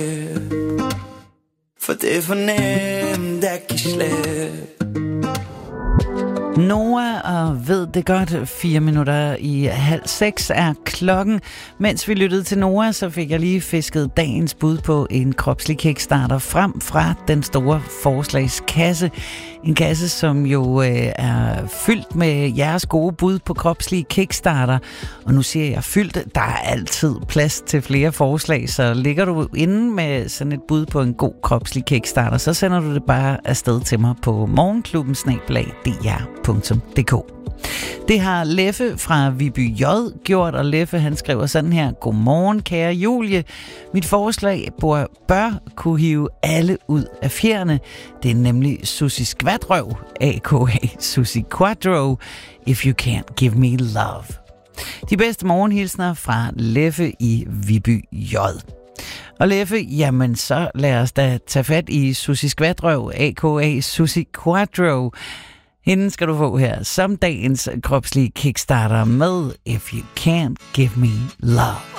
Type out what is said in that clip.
For det er for nemt at give slip. Noah og ved det godt, 4 minutter i 5:30 er klokken. Mens vi lyttede til Noah, så fik jeg lige fisket dagens bud på en kropslig kickstarter frem fra den store forslagskasse. En kasse, som jo er fyldt med jeres gode bud på kropslige kickstarter. Og nu siger jeg fyldt, der er altid plads til flere forslag, så ligger du inde med sådan et bud på en god kropslig kickstarter, så sender du det bare afsted til mig på morgenklubben@dr.dk. Det har Leffe fra Viby J gjort, og Leffe han skriver sådan her: Godmorgen, kære Julie. Mit forslag bør kunne hive alle ud af fjerne. Det er nemlig Susie Skvatrøv, a.k.a. Susie Quadro, If You Can't Give Me Love. De bedste morgenhilsner fra Leffe i Viby J. Og Leffe, jamen så lad os da tage fat i Susie Skvatrøv, a.k.a. Susie Quadro. Hende skal du få her som dagens kropslige kickstarter med If You Can't Give Me Love.